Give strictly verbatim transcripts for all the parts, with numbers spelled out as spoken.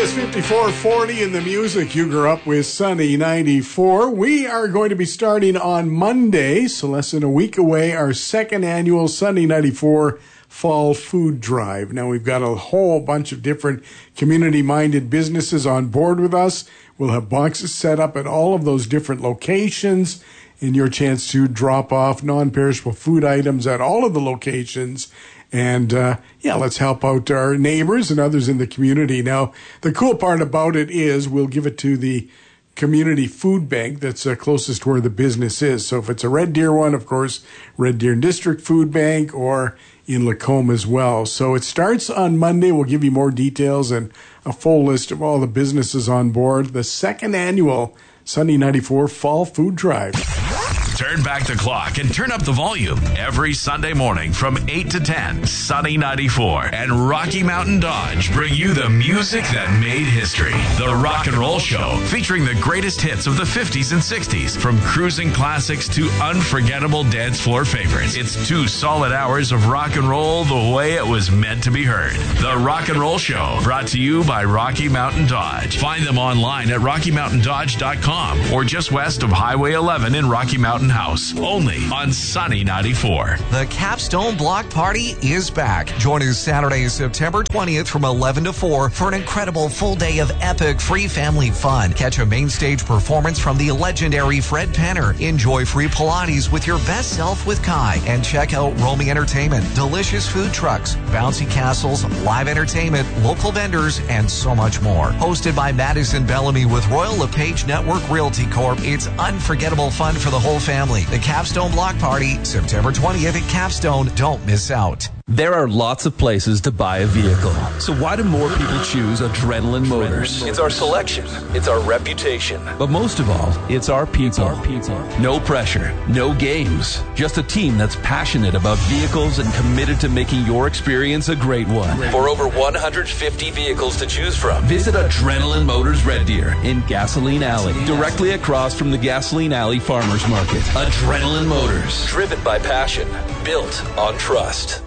is fifty-four forty in the music. You grew up with Sunny ninety-four. We are going to be starting on Monday, so less than a week away, our second annual Sunny ninety-four Fall Food Drive. Now, we've got a whole bunch of different community-minded businesses on board with us. We'll have boxes set up at all of those different locations, and your chance to drop off non-perishable food items at all of the locations. And, uh, yeah, let's help out our neighbors and others in the community. Now, the cool part about it is we'll give it to the community food bank that's uh, closest where the business is. So if it's a Red Deer one, of course, Red Deer District Food Bank, or in Lacombe as well. So it starts on Monday. We'll give you more details and a full list of all the businesses on board. The second annual Sunny ninety-four Fall Food Drive. Turn back the clock and turn up the volume every Sunday morning from eight to ten. Sunny ninety-four and Rocky Mountain Dodge bring you the music that made history. The Rock and Roll Show, featuring the greatest hits of the fifties and sixties, from cruising classics to unforgettable dance floor favorites. It's two solid hours of rock and roll the way it was meant to be heard. The Rock and Roll Show, brought to you by Rocky Mountain Dodge. Find them online at rocky mountain dodge dot com or just west of Highway eleven in Rocky Mountain House, only on Sunny ninety-four. The Capstone Block Party is back. Join us Saturday, September twentieth from eleven to four for an incredible full day of epic free family fun. Catch a main stage performance from the legendary Fred Penner. Enjoy free Pilates with your best self with Kai. And check out Roaming Entertainment, delicious food trucks, bouncy castles, live entertainment, local vendors, and so much more. Hosted by Madison Bellamy with Royal LePage Network Realty Corp. It's unforgettable fun for the whole family. The Capstone Block Party, September twentieth at Capstone. Don't miss out. There are lots of places to buy a vehicle. So why do more people choose Adrenaline Motors? It's our selection. It's our reputation. But most of all, it's our people. Our people. No pressure, no games. Just a team that's passionate about vehicles and committed to making your experience a great one. For over one hundred fifty vehicles to choose from, visit Adrenaline Motors Red Deer in Gasoline Alley, directly across from the Gasoline Alley Farmers Market. Adrenaline Motors. Driven by passion, built on trust.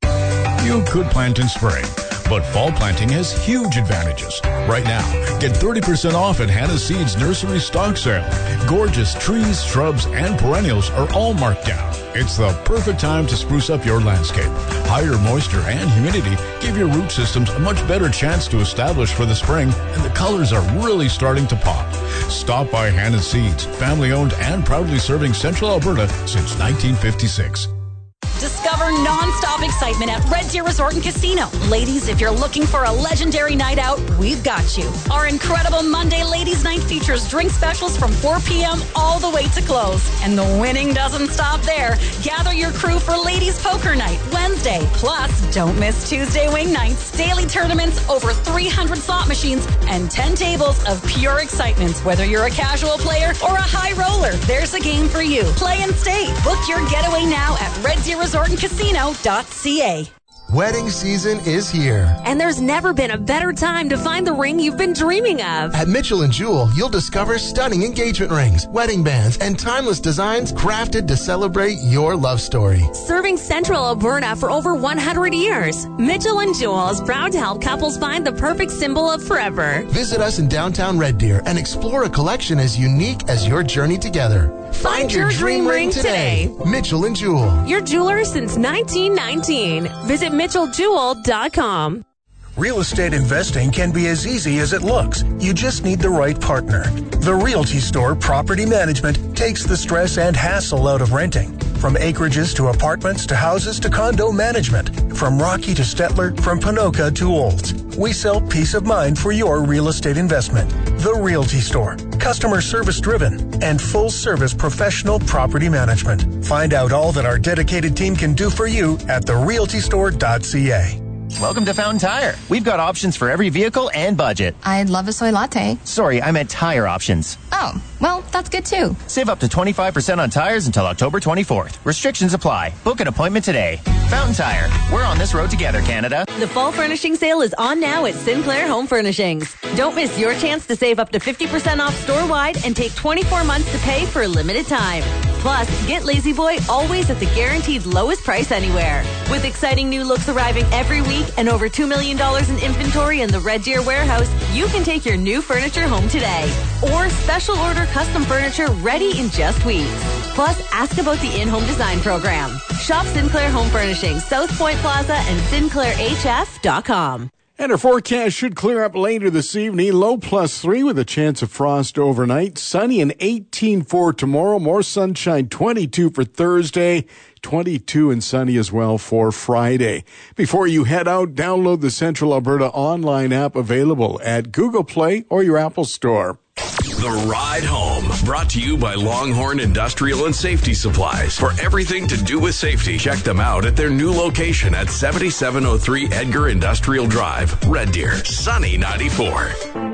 You could plant in spring, but fall planting has huge advantages. Right now, get thirty percent off at Hannah Seeds Nursery Stock Sale. Gorgeous trees, shrubs, and perennials are all marked down. It's the perfect time to spruce up your landscape. Higher moisture and humidity give your root systems a much better chance to establish for the spring, and the colors are really starting to pop. Stop by Hannah Seeds, family-owned and proudly serving Central Alberta since nineteen fifty-six. Discover non-stop excitement at Red Deer Resort and Casino. Ladies, if you're looking for a legendary night out, we've got you. Our incredible Monday Ladies Night features drink specials from four p.m. all the way to close. And the winning doesn't stop there. Gather your crew for Ladies Poker Night Wednesday. Plus, don't miss Tuesday Wing Nights, daily tournaments, over three hundred slot machines, and ten tables of pure excitement. Whether you're a casual player or a high roller, there's a game for you. Play and stay. Book your getaway now at Red Deer Resort and Casino dot c a. Wedding season is here. And there's never been a better time to find the ring you've been dreaming of. At Mitchell and Jewell, you'll discover stunning engagement rings, wedding bands, and timeless designs crafted to celebrate your love story. Serving Central Alberta for over one hundred years, Mitchell and Jewell is proud to help couples find the perfect symbol of forever. Visit us in downtown Red Deer and explore a collection as unique as your journey together. Find, Find your, your dream, dream ring today. today. Mitchell and Jewell. Your jeweler since nineteen nineteen. Visit mitchell jewell dot com. Real estate investing can be as easy as it looks. You just need the right partner. The Realty Store Property Management takes the stress and hassle out of renting. From acreages to apartments to houses to condo management. From Rocky to Stettler, from Panoka to Olds. We sell peace of mind for your real estate investment. The Realty Store. Customer service driven and full service professional property management. Find out all that our dedicated team can do for you at the realty store dot c a. Welcome to Fountain Tire. We've got options for every vehicle and budget. I'd love a soy latte. Sorry, I meant tire options. Oh, well, that's good too. Save up to twenty-five percent on tires until October twenty-fourth. Restrictions apply. Book an appointment today. Fountain Tire. We're on this road together, Canada. The fall furnishing sale is on now at Sinclair Home Furnishings. Don't miss your chance to save up to fifty percent off store-wide and take twenty-four months to pay for a limited time. Plus, get Lazy Boy always at the guaranteed lowest price anywhere. With exciting new looks arriving every week and over two million dollars in inventory in the Red Deer warehouse, you can take your new furniture home today. Or special order custom furniture ready in just weeks. Plus, ask about the in-home design program. Shop Sinclair Home Furnishings, South Point Plaza, and sinclair h f dot com. And our forecast should clear up later this evening. Low plus three with a chance of frost overnight. Sunny and eighteen for tomorrow. More sunshine, twenty-two for Thursday. twenty-two and sunny as well for Friday. Before you head out, download the Central Alberta online app available at Google Play or your Apple Store. The Ride Home, brought to you by Longhorn Industrial and Safety Supplies. For everything to do with safety, check them out at their new location at seventy-seven oh three Edgar Industrial Drive, Red Deer, Sunny ninety-four.